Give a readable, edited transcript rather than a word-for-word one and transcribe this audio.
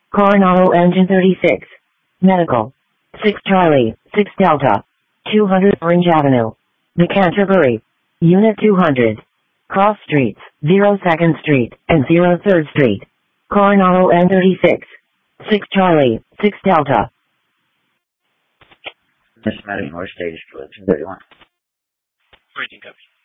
Coronado Engine 36. Medical. 6 Charlie, 6 Delta. 200 Orange Avenue. The Canterbury. Unit 200. Cross Streets, 02nd Street, and 03rd Street. Coronado N36. 6 Charlie, 6 Delta. This Matting North Stage Collection 31. Rating copy.